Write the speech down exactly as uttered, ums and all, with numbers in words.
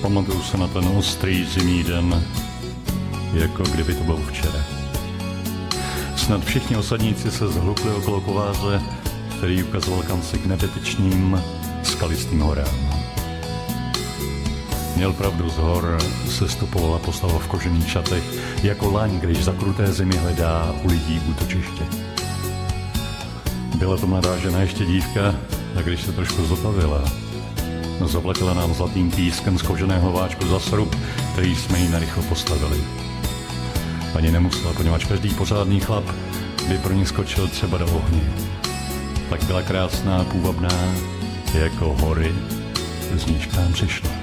Pamatuju se na ten ostrý zimní den, jako kdyby to bylo včera. Snad všichni osadníci se zhlukli okolo kováře, který ukazoval kamsi k nedotyčným skalistým horám. Měl pravdu, z hor se stupovala postava v kožených šatech, jako laň, když za kruté zimy hledá u lidí útočiště. Byla to mladá žena, ještě dívka, a když se trošku zotavila, zaplatila nám zlatým pískem z koženého váčku za srub, který jsme jí narychlo postavili. Ani nemusela, poněvadž každý pořádný chlap by pro ní skočil třeba do ohně. Tak byla krásná, půvabná, jako hory, z níž k nám přišla.